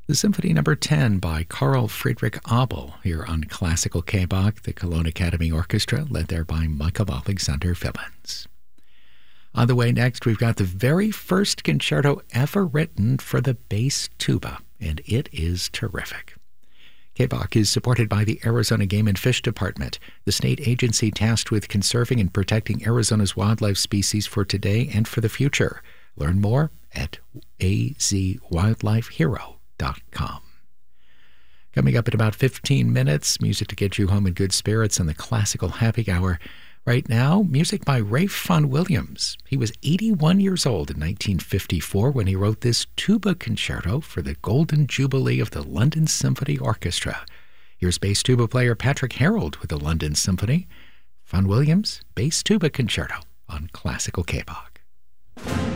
The Symphony Number 10 by Carl Friedrich Abel here on Classical K-Bach, the Cologne Academy Orchestra, led there by Michael Alexander Willens. On the way next, we've got the very first concerto ever written for the bass tuba, and it is terrific. K-Bach is supported by the Arizona Game and Fish Department, the state agency tasked with conserving and protecting Arizona's wildlife species for today and for the future. Learn more at azwildlifehero.com. Coming up in about 15 minutes, music to get you home in good spirits in the Classical Happy Hour. Right now, music by Ralph Vaughan Williams. He was 81 years old in 1954 when he wrote this tuba concerto for the Golden Jubilee of the London Symphony Orchestra. Here's bass tuba player Patrick Harold with the London Symphony. Vaughan Williams, bass tuba concerto on Classical K-Bach.